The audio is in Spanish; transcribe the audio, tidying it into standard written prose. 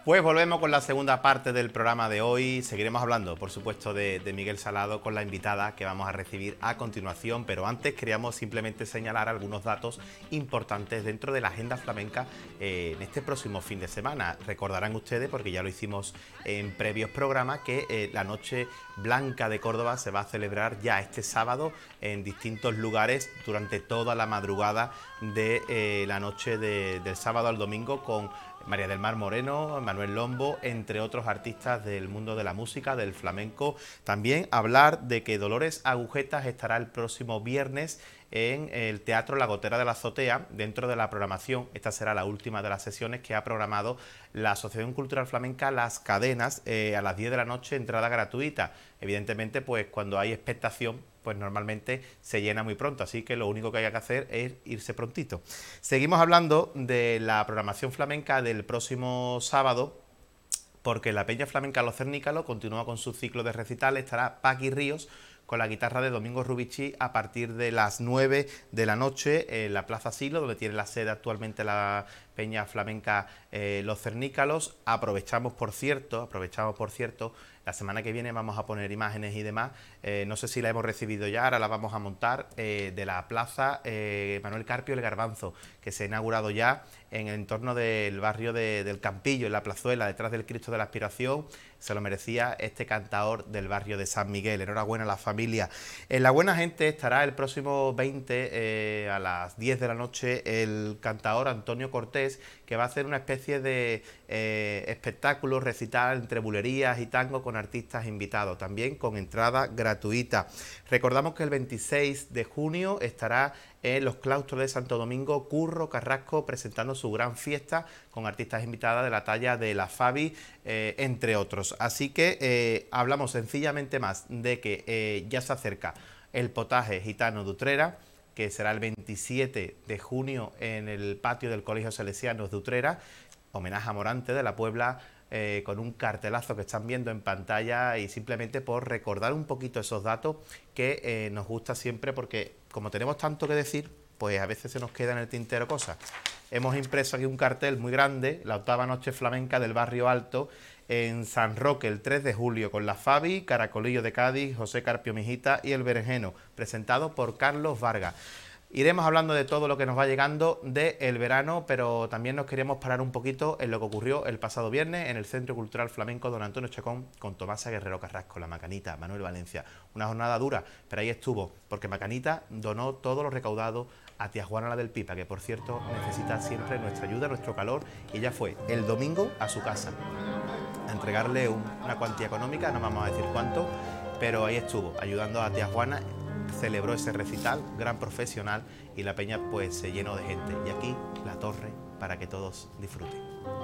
Pues volvemos con la segunda parte del programa de hoy. Seguiremos hablando, por supuesto, de Miguel Salado con la invitada que vamos a recibir a continuación. Pero antes queríamos simplemente señalar algunos datos importantes dentro de la agenda flamenca en este próximo fin de semana. Recordarán ustedes, porque ya lo hicimos en previos programas, que la Noche Blanca de Córdoba se va a celebrar ya este sábado en distintos lugares durante toda la madrugada de la noche del sábado al domingo, con María del Mar Moreno, Manuel Lombo, entre otros artistas del mundo de la música, del flamenco. También hablar de que Dolores Agujetas estará el próximo viernes en el Teatro La Gotera de la Azotea, dentro de la programación. Esta será la última de las sesiones que ha programado la Asociación Cultural Flamenca Las Cadenas, a las 10 de la noche, entrada gratuita. Evidentemente, pues cuando hay expectación, pues normalmente se llena muy pronto, así que lo único que hay que hacer es irse prontito. Seguimos hablando de la programación flamenca del próximo sábado, porque la Peña Flamenca Los Cernícalos continúa con su ciclo de recitales. Estará Paqui Ríos con la guitarra de Domingo Rubichi a partir de las 9 de la noche en la Plaza Silo, donde tiene la sede actualmente la Peña Flamenca Los Cernícalos. Aprovechamos por cierto, la semana que viene vamos a poner imágenes y demás, no sé si la hemos recibido ya, ahora la vamos a montar, de la Plaza Manuel Carpio El Garbanzo, que se ha inaugurado ya en el entorno del barrio del Campillo, en la Plazuela, detrás del Cristo de la Aspiración. Se lo merecía este cantaor del barrio de San Miguel. Enhorabuena a la familia. En La Buena Gente estará el próximo 20 a las 10 de la noche el cantaor Antonio Cortés, que va a hacer una especie de espectáculo recital entre bulerías y tango con artistas invitados, también con entrada gratuita. Recordamos que el 26 de junio estará en los claustros de Santo Domingo Curro Carrasco presentando su gran fiesta con artistas invitadas de la talla de la Fabi, entre otros. Así que hablamos sencillamente más de que ya se acerca el potaje gitano de Utrera, que será el 27 de junio en el patio del Colegio Salesianos de Utrera, homenaje a Morante de la Puebla, con un cartelazo que están viendo en pantalla, y simplemente por recordar un poquito esos datos que nos gusta siempre, porque como tenemos tanto que decir, pues a veces se nos queda en el tintero cosas. Hemos impreso aquí un cartel muy grande, la octava noche flamenca del Barrio Alto, en San Roque el 3 de julio, con la Fabi, Caracolillo de Cádiz, José Carpio Mijita y El Berenjeno, presentado por Carlos Vargas. Iremos hablando de todo lo que nos va llegando del verano, pero también nos queríamos parar un poquito en lo que ocurrió el pasado viernes en el Centro Cultural Flamenco Don Antonio Chacón, con Tomasa Guerrero Carrasco, la Macanita, Manuel Valencia. Una jornada dura, pero ahí estuvo, porque Macanita donó todo lo recaudado a tía Juana la del Pipa, que por cierto necesita siempre nuestra ayuda, nuestro calor, y ella fue el domingo a su casa a entregarle una cuantía económica, no vamos a decir cuánto, pero ahí estuvo, ayudando a tía Juana. Celebró ese recital, gran profesional, y la peña pues se llenó de gente. Y aquí la torre para que todos disfruten.